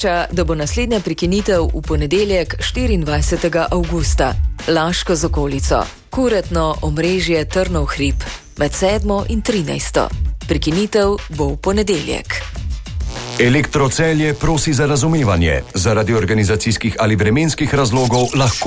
obvešča, da bo naslednja prekinitev v ponedeljek 24. avgusta. Laško z okolico, Kuretno, omrežje Trnov hrib med 7. in 13. Prekinitev bo v ponedeljek. Elektrocelje prosi za razumevanje. Zaradi organizacijskih ali vremenskih razlogov lahko